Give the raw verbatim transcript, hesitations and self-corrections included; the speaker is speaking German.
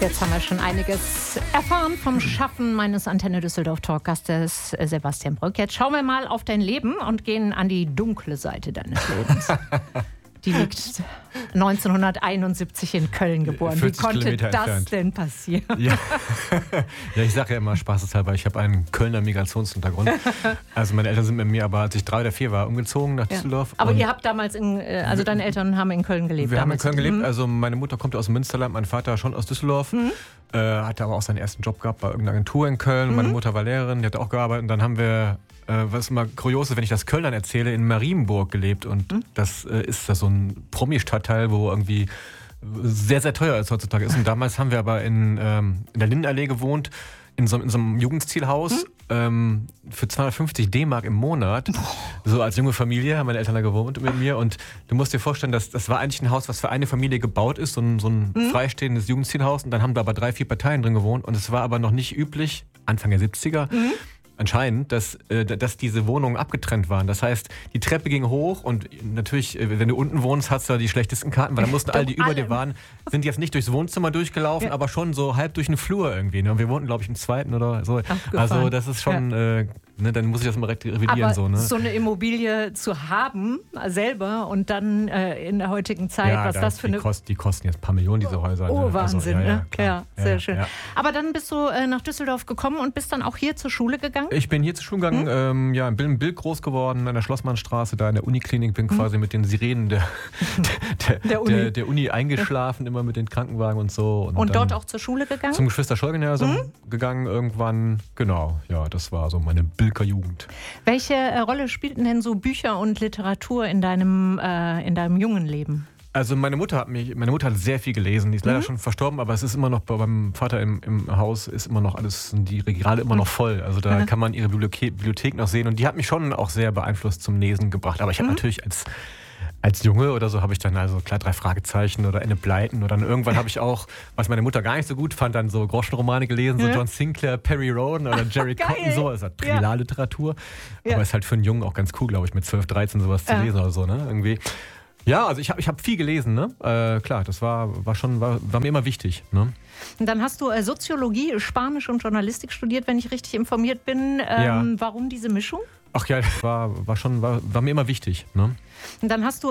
Jetzt haben wir schon einiges erfahren vom Schaffen meines Antenne Düsseldorf Talkgastes Sebastian Brück. Jetzt schauen wir mal auf dein Leben und gehen an die dunkle Seite deines Lebens. Die liegt neunzehnhunderteinundsiebzig in Köln geboren. Wie konnte Kilometer das entfernt. denn passieren? Ja, ja ich sage ja immer spaßeshalber, ich habe einen Kölner Migrationshintergrund. Also meine Eltern sind mit mir, aber als ich drei oder vier war, umgezogen nach Düsseldorf. Ja. Aber Und ihr habt damals, in, also deine Eltern haben in Köln gelebt. Wir damals. haben in Köln gelebt, Mhm. also meine Mutter kommt aus dem Münsterland, mein Vater schon aus Düsseldorf. Mhm. Äh, hatte aber auch seinen ersten Job gehabt bei irgendeiner Agentur in Köln. Mhm. Meine Mutter war Lehrerin, die hat auch gearbeitet. Und dann haben wir, äh, was immer kurios ist, wenn ich das Kölnern erzähle, in Marienburg gelebt. Und mhm. das äh, ist das so ein Promi-Stadtteil, wo irgendwie sehr, sehr teuer ist heutzutage ist. Und damals haben wir aber in, ähm, in der Lindenallee gewohnt, in so, in so einem Jugendstilhaus, mhm. ähm, für zweihundertfünfzig D-Mark im Monat. So als junge Familie haben meine Eltern da gewohnt mit mir. Und du musst dir vorstellen, dass, das war eigentlich ein Haus, was für eine Familie gebaut ist, so ein, so ein mhm. freistehendes Jugendstilhaus. Und dann haben da aber drei, vier Parteien drin gewohnt. Und es war aber noch nicht üblich, Anfang der siebziger, mhm. anscheinend, dass, äh, dass diese Wohnungen abgetrennt waren. Das heißt, die Treppe ging hoch und natürlich, äh, wenn du unten wohnst, hast du die schlechtesten Karten, weil da mussten alle, die über dir waren, sind jetzt nicht durchs Wohnzimmer durchgelaufen, ja. aber schon so halb durch den Flur irgendwie. Ne? Und wir wohnten, glaube ich, im zweiten oder so. Abgefahren. Also das ist schon, ja. äh, ne, dann muss ich das mal revidieren. Aber so, ne? so eine Immobilie zu haben, selber und dann äh, in der heutigen Zeit, ja, was das für die eine... Kost, die kosten jetzt ein paar Millionen, diese Häuser. Oh, ne? Wahnsinn, also, ja, ne? Ja, ja, sehr ja, schön. Ja. Aber dann bist du äh, nach Düsseldorf gekommen und bist dann auch hier zur Schule gegangen? Ich bin hier zur Schule gegangen, hm? ähm, ja, bin in Bild groß geworden, an der Schlossmannstraße, da in der Uniklinik, bin hm? quasi mit den Sirenen der, der, der, Uni. Der, der Uni eingeschlafen, immer mit den Krankenwagen und so. Und, und dort auch zur Schule gegangen? Zum Geschwister-Scholl-Gymnasium hm? gegangen irgendwann, genau, ja, das war so meine Bilker Jugend. Welche äh, Rolle spielten denn so Bücher und Literatur in deinem, äh, in deinem jungen Leben? Also meine Mutter hat mich, meine Mutter hat sehr viel gelesen. Die ist leider mhm. schon verstorben, aber es ist immer noch bei meinem Vater im, im Haus ist immer noch alles, sind die Regale immer noch voll. Also da mhm. kann man ihre Bibliothek, Bibliothek noch sehen und die hat mich schon auch sehr beeinflusst zum Lesen gebracht. Aber ich habe mhm. natürlich als Als Junge oder so habe ich dann also klar drei Fragezeichen oder Enne Pleiten oder dann irgendwann habe ich auch, was meine Mutter gar nicht so gut fand, dann so Groschenromane gelesen, so John Sinclair, Perry Rhodan oder Jerry Geil. Cotton, so, also Trivialliteratur. Ja. Aber ist halt für einen Jungen auch ganz cool, glaube ich, mit zwölf, dreizehn sowas zu ja. lesen oder so, ne, irgendwie. Ja, also ich habe ich hab viel gelesen, ne? Äh, klar, das war, war schon, war, war mir immer wichtig, ne? Und dann hast du äh, Soziologie, Spanisch und Journalistik studiert, wenn ich richtig informiert bin. Ähm, Ja. Warum diese Mischung? Ach ja, war, war schon, war, war mir immer wichtig, ne? Und dann hast du